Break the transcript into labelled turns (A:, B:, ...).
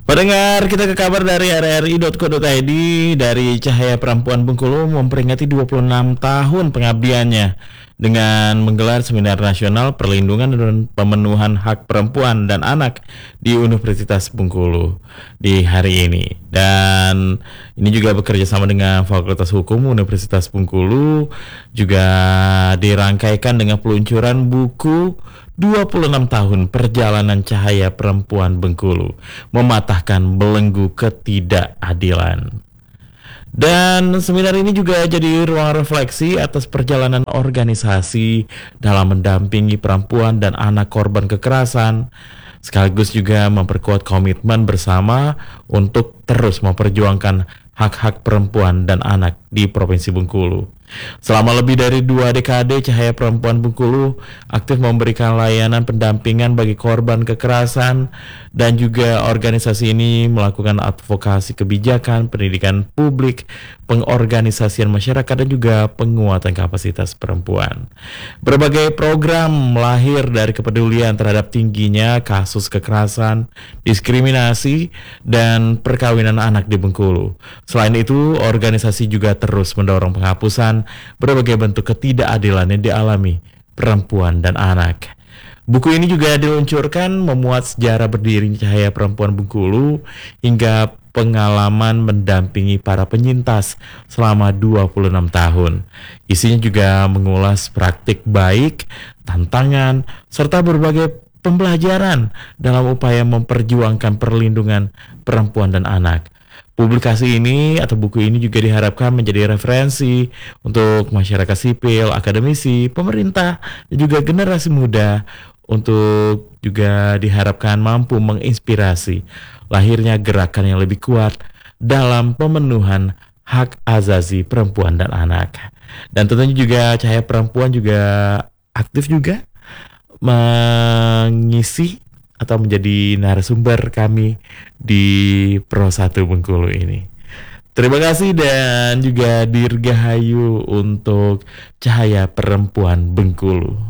A: Pendengar, kita ke kabar dari rri.co.id. Dari Cahaya Perempuan Bengkulu memperingati 26 tahun pengabdiannya dengan menggelar seminar nasional perlindungan dan pemenuhan hak perempuan dan anak di Universitas Bengkulu di hari ini. Dan ini juga bekerja sama dengan Fakultas Hukum Universitas Bengkulu, juga dirangkaikan dengan peluncuran buku 26 tahun Perjalanan Cahaya Perempuan Bengkulu, mematahkan belenggu ketidakadilan. Dan seminar ini juga jadi ruang refleksi atas perjalanan organisasi dalam mendampingi perempuan dan anak korban kekerasan, sekaligus juga memperkuat komitmen bersama untuk terus memperjuangkan hak-hak perempuan dan anak di Provinsi Bengkulu. Selama lebih dari 2 dekade, Cahaya Perempuan Bengkulu aktif memberikan layanan pendampingan bagi korban kekerasan, dan juga organisasi ini melakukan advokasi kebijakan, pendidikan publik, pengorganisasian masyarakat, dan juga penguatan kapasitas perempuan. Berbagai program lahir dari kepedulian terhadap tingginya kasus kekerasan, diskriminasi, dan perkawinan anak di Bengkulu. Selain itu, organisasi juga terus mendorong penghapusan berbagai bentuk ketidakadilan yang dialami perempuan dan anak. Buku ini juga diluncurkan memuat sejarah berdirinya Cahaya Perempuan Bengkulu hingga pengalaman mendampingi para penyintas selama 26 tahun. Isinya juga mengulas praktik baik, tantangan, serta berbagai pembelajaran dalam upaya memperjuangkan perlindungan perempuan dan anak. Publikasi ini atau buku ini juga diharapkan menjadi referensi untuk masyarakat sipil, akademisi, pemerintah, dan juga generasi muda, untuk juga diharapkan mampu menginspirasi lahirnya gerakan yang lebih kuat dalam pemenuhan hak asasi perempuan dan anak. Dan tentunya juga Cahaya Perempuan juga aktif juga mengisi atau menjadi narasumber kami di Pro 1 Bengkulu ini. Terima kasih dan juga dirgahayu untuk Cahaya Perempuan Bengkulu.